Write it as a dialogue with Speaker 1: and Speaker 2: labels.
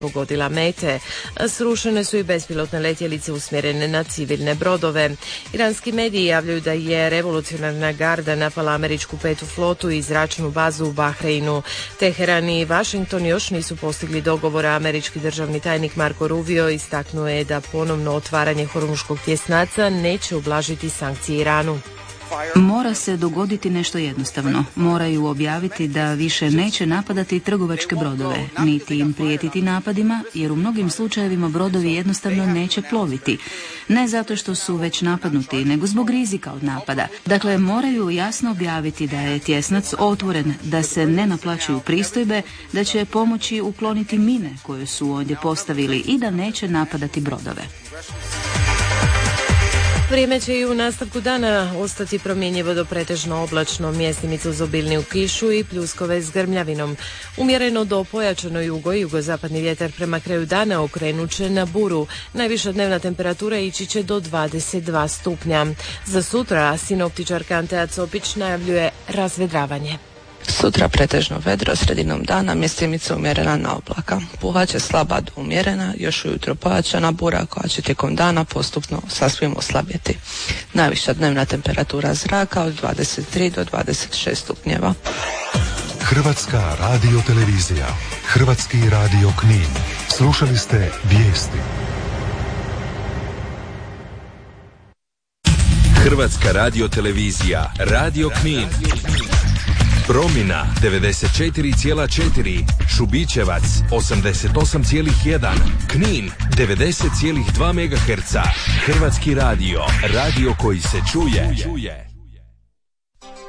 Speaker 1: pogodila mete. Srušene su i bespilotne letjelice usmjerene na civilne brodove. Iranski mediji javljaju da je revolucionarna garda napala američku 5. flotu i zračnu bazu u Bahreinu. Teheran i Washington još nisu postigli dogovor, a američki državni tajnik Marco Rubio istaknuo je da ponovno otvaranje Hormuškog tjesnaca neće ublažiti sankcije Iranu.
Speaker 2: Mora se dogoditi nešto jednostavno. Moraju objaviti da više neće napadati trgovačke brodove, niti im prijetiti napadima, jer u mnogim slučajevima brodovi jednostavno neće ploviti. Ne zato što su već napadnuti, nego zbog rizika od napada. Dakle, moraju jasno objaviti da je tjesnac otvoren, da se ne naplaćuju pristojbe, da će pomoći ukloniti mine koje su ondje postavili i da neće napadati brodove.
Speaker 1: Vrijeme će i u nastavku dana ostati promjenjivo do pretežno oblačno, mjestimice uz obilniju kišu i pljuskove s grmljavinom. Umjereno do pojačano jugo i jugozapadni vjetar prema kraju dana okrenut će na buru. Najviša dnevna temperatura ići će do 22 stupnja. Za sutra sinoptičarka Antea Copić najavljuje razvedravanje.
Speaker 3: Sutra pretežno vedro, sredinom dana mjestimica umjerena na oblaka. Puhaće slaba do umjerena, još ujutro pojačana bura koja će tijekom dana postupno sasvim oslabjeti. Najviša dnevna temperatura zraka od 23 do 26 stupnjeva.
Speaker 4: Hrvatska radiotelevizija, Hrvatski radio Knin. Slušali ste vijesti.
Speaker 5: Hrvatska radiotelevizija, Radio Knin. Promina 94,4, Šubićevac 88,1, Knin 90,2 MHz. Hrvatski radio, radio koji se čuje.